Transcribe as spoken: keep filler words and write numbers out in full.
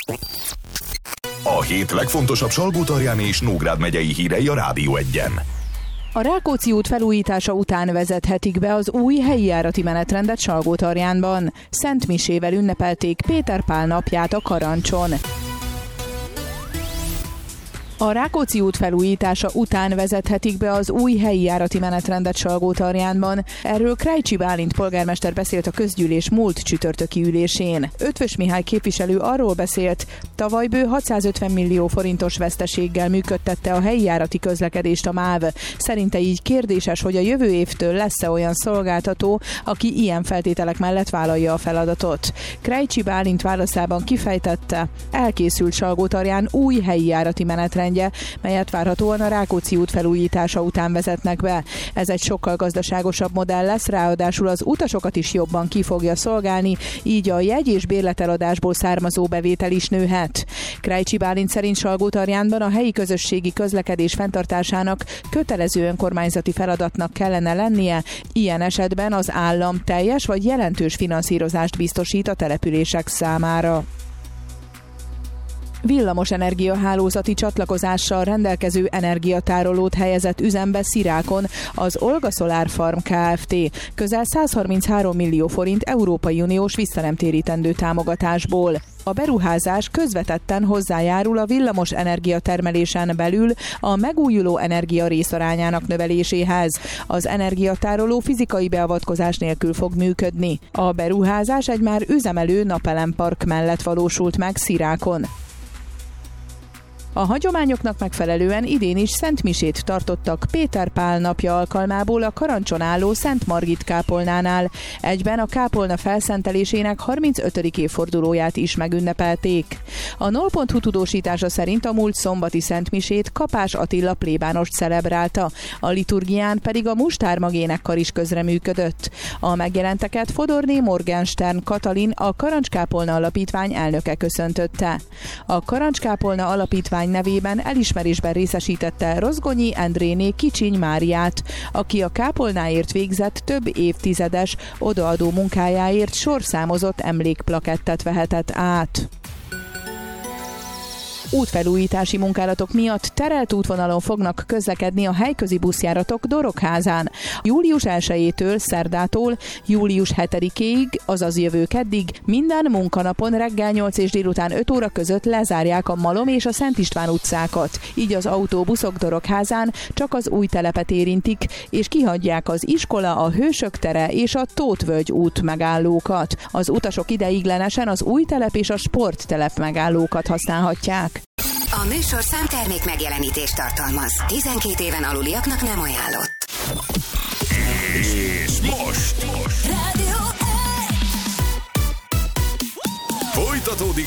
A hét legfontosabb Salgótarján és Nógrád megyei hírei a Rádió Egyen. A Rákóczi út felújítása után vezethetik be az új helyi járati menetrendet Salgótarjánban. Szent misével ünnepelték Péter Pál napját a Karancson. A Rákóczi út felújítása után vezethetik be az új helyi járati menetrendet Salgótarjánban. Erről Krajcsi Bálint polgármester beszélt a közgyűlés múlt csütörtöki ülésén. Ötvös Mihály képviselő arról beszélt, tavaly bő hatszázötven millió forintos veszteséggel működtette a helyi járati közlekedést a MÁV. Szerinte így kérdéses, hogy a jövő évtől lesz-e olyan szolgáltató, aki ilyen feltételek mellett vállalja a feladatot. Krajcsi Bálint válaszában kifejtette, elkészült Salgótarján új helyi járati menetrend, melyet várhatóan a Rákóczi út felújítása után vezetnek be. Ez egy sokkal gazdaságosabb modell lesz, ráadásul az utasokat is jobban ki fogja szolgálni, így a jegy- és bérleteladásból származó bevétel is nőhet. Krajcsi Bálint szerint Salgótarjánban a helyi közösségi közlekedés fenntartásának kötelező önkormányzati feladatnak kellene lennie, ilyen esetben az állam teljes vagy jelentős finanszírozást biztosít a települések számára. Villamosenergia hálózati csatlakozással rendelkező energiatárolót helyezett üzembe Szirákon az Olga Solar Farm Kft. Közel százharminchárom millió forint Európai Uniós visszanemtérítendő támogatásból. A beruházás közvetetten hozzájárul a villamos energiatermelésen belül a megújuló energia részarányának növeléséhez. Az energiatároló fizikai beavatkozás nélkül fog működni. A beruházás egy már üzemelő napelempark mellett valósult meg Szirákon. A hagyományoknak megfelelően idén is szentmisét tartottak Péter Pál napja alkalmából a Karancson álló Szent Margit kápolnánál. Egyben a kápolna felszentelésének harmincötödik évfordulóját is megünnepelték. A null pont hu tudósítása szerint a múlt szombati szentmisét Kapás Attila plébánost celebrálta, a liturgián pedig a Mustármag énekkar is közreműködött. A megjelenteket Fodorné Morgenstern Katalin, a Karancskápolna Alapítvány elnöke köszöntötte. A Karancskápolna Alapítvány nevében elismerésben részesítette Rozgonyi Endréné Kicsiny Máriát, aki a kápolnáért végzett több évtizedes odaadó munkájáért sorszámozott emlékplakettet vehetett át. Útfelújítási munkálatok miatt terelt útvonalon fognak közlekedni a helyközi buszjáratok Dorogházán. július elsejétől, szerdától július hetedikéig, azaz jövő keddig minden munkanapon reggel nyolc és délután öt óra között lezárják a Malom és a Szent István utcákat. Így az autóbuszok Dorogházán csak az új telepet érintik, és kihagyják az iskola, a Hősök tere és a Tótvölgy út megállókat. Az utasok ideiglenesen az új telep és a sporttelep megállókat használhatják. A műsorszám termék megjelenítést tartalmaz. tizenkét éven aluliaknak nem ajánlott. És most, most. Rádió folytatódik